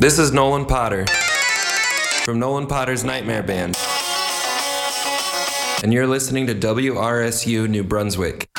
This is Nolan Potter from Nolan Potter's Nightmare Band, and you're listening to WRSU New Brunswick.